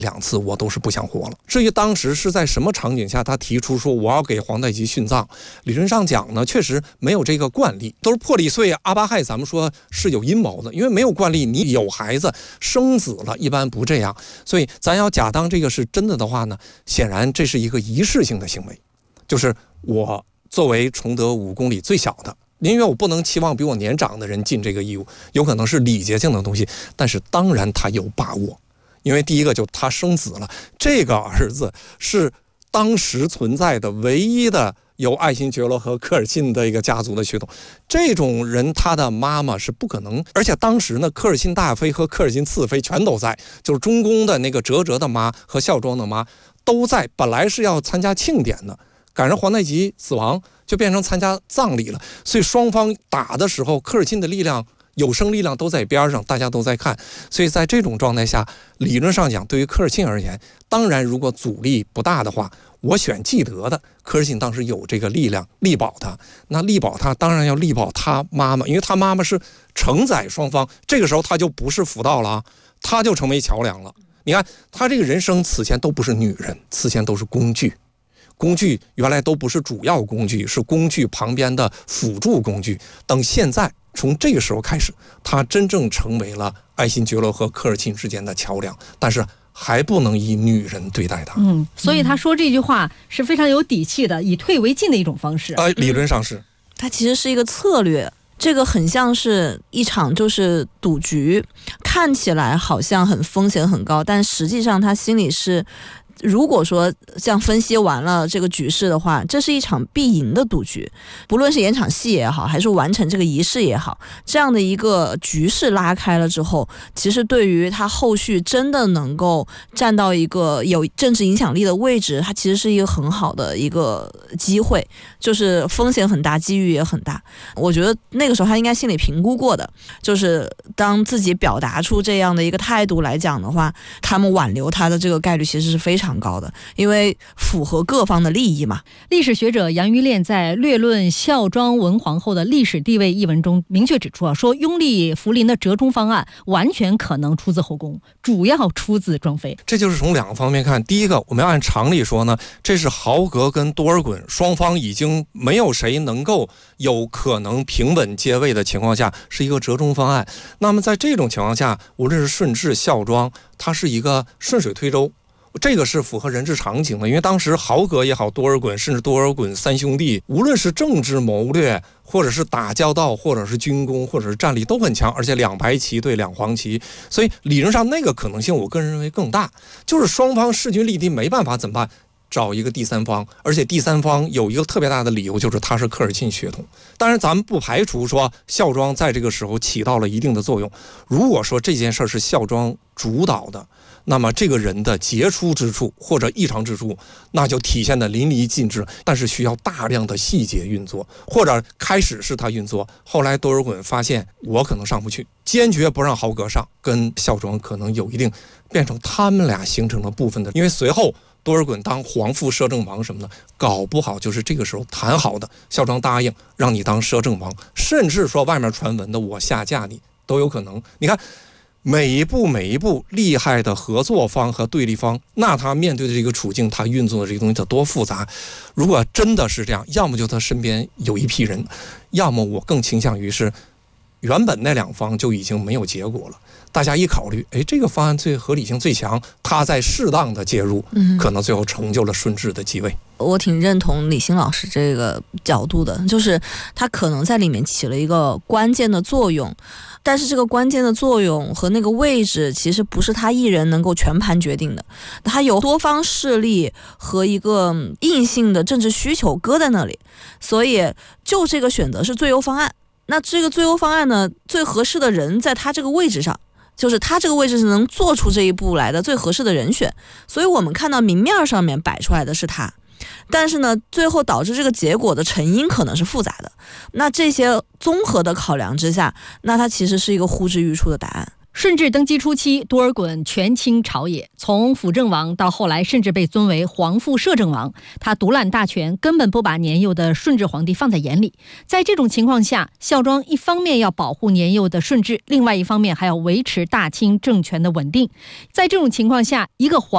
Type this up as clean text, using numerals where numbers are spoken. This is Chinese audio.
2次我都是不想活了。至于当时是在什么场景下他提出说我要给皇太极殉葬，理论上讲呢，确实没有这个惯例，都是破例。所以阿巴亥咱们说是有阴谋的，因为没有惯例，你有孩子生子了，一般不这样。所以咱要假当这个是真的话呢，显然这是一个仪式性的行为，就是我作为崇德5公里最小的，因为我不能期望比我年长的人尽这个义务，有可能是礼节性的东西，但是当然他有把握。因为第一个就他生子了，这个儿子是当时存在的唯一的有爱新觉罗和科尔沁的一个家族的血统，这种人他的妈妈是不可能。而且当时呢，科尔沁大妃和科尔沁次妃全都在，就是中宫的那个哲哲的妈和孝庄的妈都在，本来是要参加庆典的，赶上皇太极死亡就变成参加葬礼了。所以双方打的时候，科尔沁的力量有生力量都在边上，大家都在看。所以在这种状态下，理论上讲，对于科尔沁而言，当然如果阻力不大的话，我选既得的。科尔沁当时有这个力量力保他，那力保他当然要力保他妈妈，因为他妈妈是承载双方。这个时候他就不是辅道了，他就成为桥梁了。你看他这个人生此前都不是女人，此前都是工具。工具原来都不是主要工具，是工具旁边的辅助工具。等现在从这个时候开始，他真正成为了爱新觉罗和科尔沁之间的桥梁，但是还不能以女人对待他。 所以他说这句话是非常有底气的，以退为进的一种方式。 理论上是。 它其实是一个策略，这个很像是一场就是赌局，看起来好像很风险很高，但实际上他心里是，如果说这样分析完了这个局势的话，这是一场必赢的赌局，不论是演场戏也好，还是完成这个仪式也好，这样的一个局势拉开了之后，其实对于他后续真的能够站到一个有政治影响力的位置，它其实是一个很好的一个机会，就是风险很大，机遇也很大。我觉得那个时候他应该心里评估过的，就是当自己表达出这样的一个态度来讲的话，他们挽留他的这个概率其实是非常高的，因为符合各方的利益嘛。 历史学者杨于炼在《略论孝庄文皇后的历史地位》一文中明确指出说拥立福临的折中方案完全可能出自后宫，主要出自庄妃。 这就是从2个方面看。第一个，我们要按常理说呢，这是豪格跟多尔衮双方已经没有谁能够有可能平稳接位的情况下，是一个折中方案。那么在这种情况下，无论是顺治、孝庄，它是一个顺水推舟，这个是符合人之常情的。因为当时豪格也好，多尔衮甚至多尔衮3兄弟，无论是政治谋略，或者是打交道，或者是军功，或者是战力都很强，而且2白旗对2黄旗，所以理论上那个可能性我个人认为更大。就是双方势均力敌，没办法怎么办？找一个第三方，而且第三方有一个特别大的理由，就是他是科尔沁血统。当然咱们不排除说孝庄在这个时候起到了一定的作用。如果说这件事是孝庄主导的，那么这个人的杰出之处或者异常之处，那就体现得淋漓尽致，但是需要大量的细节运作，或者开始是他运作，后来多尔衮发现我可能上不去，坚决不让豪格上，跟孝庄可能有一定变成他们俩形成了部分的。因为随后多尔衮当皇父摄政王什么的，搞不好就是这个时候谈好的，孝庄答应让你当摄政王，甚至说外面传闻的我下嫁你都有可能。你看每一步厉害的合作方和对立方，那他面对的这个处境，他运作的这个东西它多复杂。如果真的是这样，要么就他身边有一批人，要么我更倾向于是原本那2方就已经没有结果了，大家一考虑，这个方案最合理性最强，他在适当的介入，可能最后成就了顺治的继位。 我挺认同李欣老师这个角度的，就是他可能在里面起了一个关键的作用，但是这个关键的作用和那个位置其实不是他一人能够全盘决定的，他有多方势力和一个硬性的政治需求搁在那里，所以就这个选择是最优方案。那这个最优方案呢，最合适的人在他这个位置上，就是他这个位置是能做出这一步来的最合适的人选，所以我们看到明面上面摆出来的是他，但是呢，最后导致这个结果的成因可能是复杂的。那这些综合的考量之下，那它其实是一个呼之欲出的答案。 顺治登基初期，多尔衮权倾朝野，从辅政王到后来甚至被尊为皇父摄政王，他独揽大权，根本不把年幼的顺治皇帝放在眼里。在这种情况下，孝庄一方面要保护年幼的顺治，另外一方面还要维持大清政权的稳定。在这种情况下，一个皇